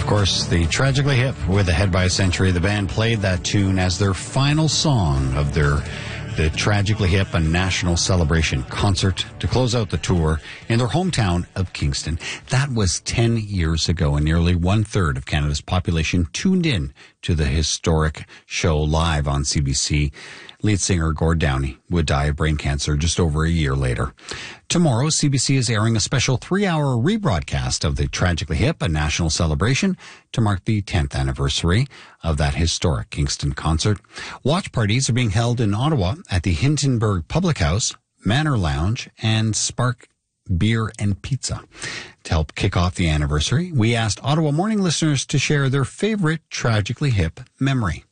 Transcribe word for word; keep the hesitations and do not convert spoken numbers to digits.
course, the Tragically Hip with Ahead by a Century. The band played that tune as their final song of their the Tragically Hip and National Celebration concert to close out the tour in their hometown of Kingston. That was ten years ago, and nearly one-third of Canada's population tuned in to the historic show live on C B C. Lead singer Gord Downie would die of brain cancer just over a year later. Tomorrow, C B C is airing a special three-hour rebroadcast of the Tragically Hip, a national celebration, to mark the tenth anniversary of that historic Kingston concert. Watch parties are being held in Ottawa at the Hintonburg Public House, Manor Lounge, and Spark Beer and Pizza. To help kick off the anniversary, we asked Ottawa Morning listeners to share their favorite Tragically Hip memory.